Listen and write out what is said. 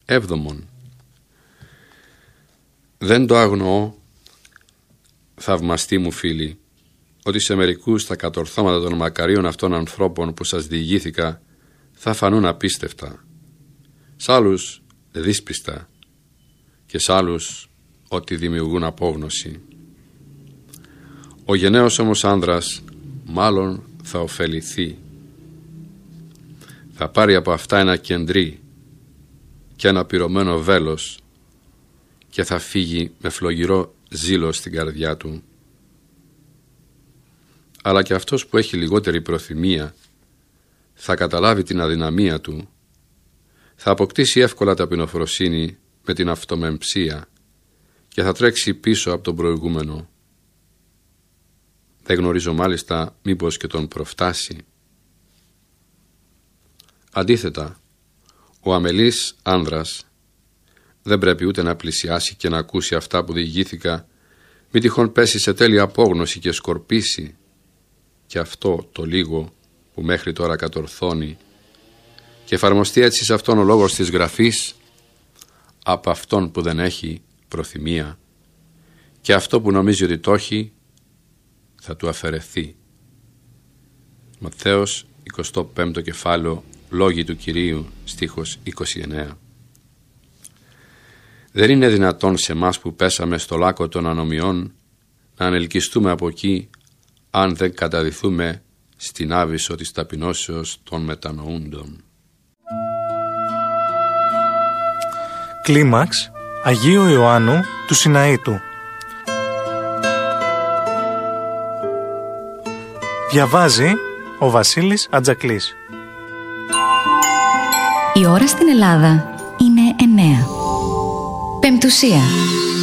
Έβδομον, δεν το αγνοώ, θαυμαστοί μου φίλοι, ότι σε μερικούς τα κατορθώματα των μακαρίων αυτών ανθρώπων που σας διηγήθηκα θα φανούν απίστευτα, σ' άλλους δύσπιστα και σ' άλλους ότι δημιουργούν απόγνωση. Ο γενναίος όμως άνδρας μάλλον θα ωφεληθεί. Θα πάρει από αυτά ένα κεντρί και ένα πυρωμένο βέλος και θα φύγει με φλογυρό ζήλο στην καρδιά του. Αλλά και αυτός που έχει λιγότερη προθυμία θα καταλάβει την αδυναμία του, θα αποκτήσει εύκολα ταπεινοφροσύνη με την αυτομεμψία και θα τρέξει πίσω από τον προηγούμενο. Δεν γνωρίζω μάλιστα μήπως και τον προφτάσει. Αντίθετα, ο αμελής άνδρας δεν πρέπει ούτε να πλησιάσει και να ακούσει αυτά που διηγήθηκα, μη τυχόν πέσει σε τέλεια απόγνωση και σκορπίσει και αυτό το λίγο που μέχρι τώρα κατορθώνει και εφαρμοστεί έτσι σε αυτόν ο λόγος της γραφής από αυτόν που δεν έχει προθυμία και αυτό που νομίζει ότι το έχει θα του αφαιρεθεί. Ματθαίος 25ο κεφάλαιο, Λόγοι του Κυρίου, στίχος 29. Δεν είναι δυνατόν σε μας που πέσαμε στο λάκκο των ανομιών να ανελκυστούμε από εκεί αν δεν καταδυθούμε στην άβυσσο της ταπεινώσεως των μετανοούντων. Κλίμαξ Αγίου Ιωάννου του Σιναήτου. Διαβάζει ο Βασίλης Ατζακλής. Η ώρα στην Ελλάδα είναι 9. Πεμπτουσία.